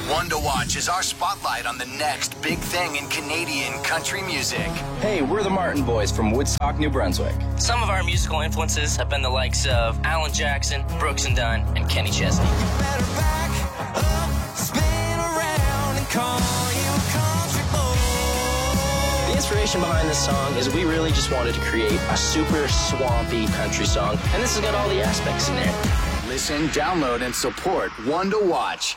One to Watch is our spotlight on the next big thing in Canadian country music. Hey, we're the Martin Boys from Woodstock, New Brunswick. Some of our musical influences have been the likes of Alan Jackson, Brooks and Dunn, and Kenny Chesney. You better back up, spin around and call you country boy. The inspiration behind this song is we really just wanted to create a super swampy country song, and this has got all the aspects in there. Listen, download, and support One to Watch.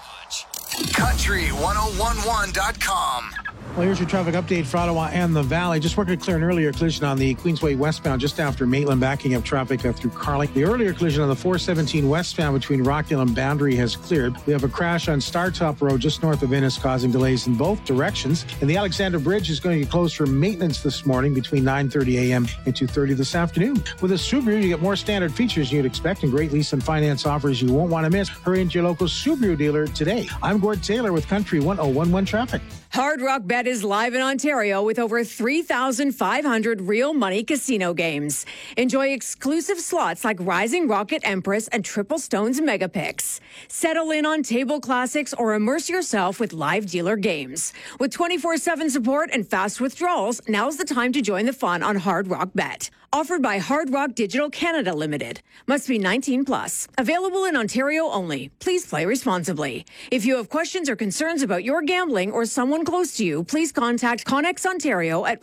Country1011.com. Well, here's your traffic update for Ottawa and the Valley. Just working to clear an earlier collision on the Queensway westbound just after Maitland, backing up traffic through Carling. The earlier collision on the 417 westbound between Rockdale and Boundary has cleared. We have a crash on Startop Road just north of Innis, causing delays in both directions. And the Alexander Bridge is going to get closed for maintenance this morning between 9:30 a.m. and 2:30 this afternoon. With a Subaru, you get more standard features you'd expect and great lease and finance offers you won't want to miss. Hurry into your local Subaru dealer today. I'm Gord Taylor with Country 1011 Traffic. Hard Rock Bet is live in Ontario with over 3,500 real money casino games. Enjoy exclusive slots like Rising Rocket Empress and Triple Stones Megapix. Settle in on table classics or immerse yourself with live dealer games. With 24/7 support and fast withdrawals, now's the time to join the fun on Hard Rock Bet. Offered by Hard Rock Digital Canada Limited. Must be 18 plus. Available in Ontario only. Please play responsibly. If you have questions or concerns about your gambling or someone close to you, please contact Connex Ontario at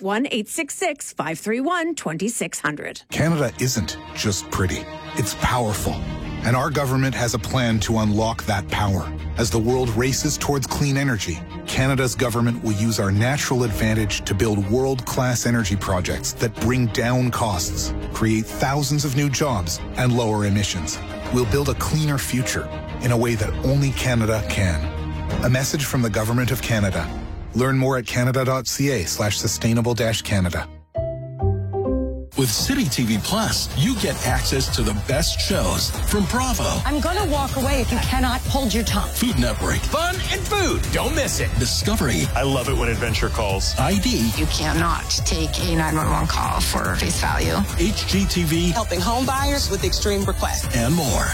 1-866-531-2600. Canada isn't just pretty. It's powerful. And our government has a plan to unlock that power. As the world races towards clean energy, Canada's government will use our natural advantage to build world-class energy projects that bring down costs, create thousands of new jobs, and lower emissions. We'll build a cleaner future in a way that only Canada can. A message from the Government of Canada. Learn more at canada.ca/sustainable-Canada. With City TV Plus, you get access to the best shows from Bravo, I'm going to walk away if you cannot hold your tongue. Food Network, Fun and food. Don't miss it. Discovery, I love it when adventure calls. ID, You cannot take a 911 call for face value. HGTV, Helping home buyers with extreme requests. and more.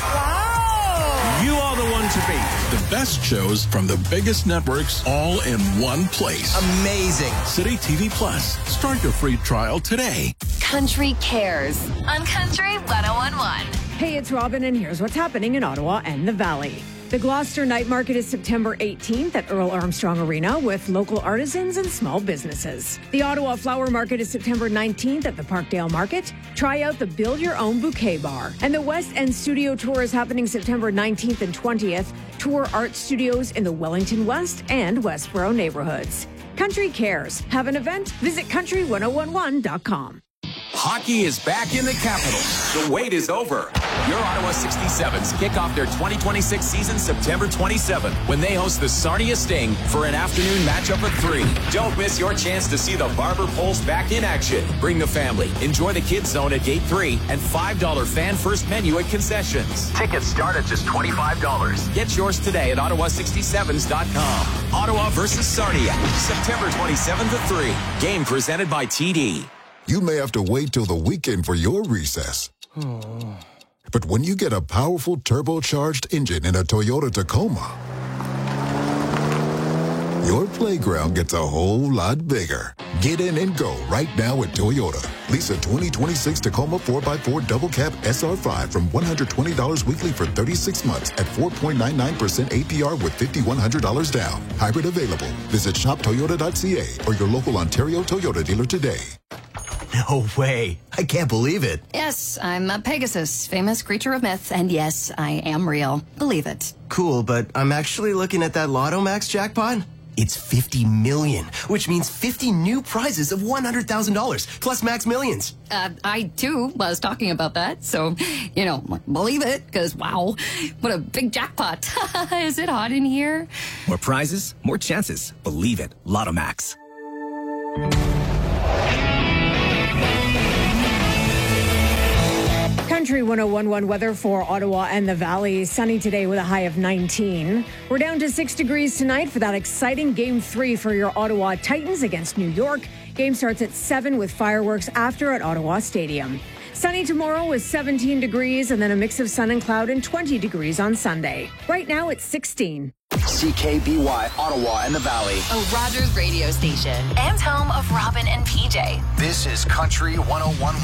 You are the one to beat. The best shows from the biggest networks all in one place. Amazing. City TV Plus. Start your free trial today. Country Cares on Country 1011. Hey, it's Robin, and here's what's happening in Ottawa and the Valley. The Gloucester Night Market is September 18th at Earl Armstrong Arena with local artisans and small businesses. The Ottawa Flower Market is September 19th at the Parkdale Market. Try out the Build Your Own Bouquet Bar. And the West End Studio Tour is happening September 19th and 20th. Tour art studios in the Wellington West and Westboro neighborhoods. Country Cares. Have an event? Visit country1011.com. Hockey is back in the capital. The wait is over. Your Ottawa 67s kick off their 2026 season September 27th when they host the Sarnia Sting for an afternoon matchup of 3. Don't miss your chance to see the Barber Pulse back in action. Bring the family. Enjoy the kids zone at Gate 3 and $5 fan first menu at concessions. Tickets start at just $25. Get yours today at ottawa67s.com. Ottawa versus Sarnia, September 27th at 3. Game presented by TD. You may have to wait till the weekend for your recess. But when you get a powerful turbocharged engine in a Toyota Tacoma, your playground gets a whole lot bigger. Get in and go right now at Toyota. Lease a 2026 Tacoma 4x4 Double Cab SR5 from $120 weekly for 36 months at 4.99% APR with $5,100 down. Hybrid available. Visit shoptoyota.ca or your local Ontario Toyota dealer today. No way. I can't believe it. Yes, I'm a Pegasus, famous creature of myth, and yes, I am real. Believe it. Cool, but I'm actually looking at that Lotto Max jackpot. It's 50 million, which means 50 new prizes of $100,000 plus Max Millions. I too was talking about that, so, believe it, because wow, what a big jackpot. Is it hot in here? More prizes, more chances. Believe it. Lotto Max. Country 1011 weather for Ottawa and the Valley. Sunny today with a high of 19. We're down to 6 degrees tonight for that exciting Game 3 for your Ottawa Titans against New York. Game starts at 7 with fireworks after at Ottawa Stadium. Sunny tomorrow with 17 degrees and then a mix of sun and cloud and 20 degrees on Sunday. Right now it's 16. CKBY, Ottawa and the Valley. A Rogers radio station and home of Robin and PJ. This is Country 101.1.